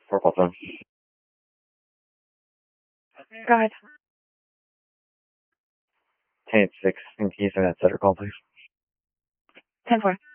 4 call phone. Go ahead. Hey, it's 6. Can you send that setter call, please? 10-4.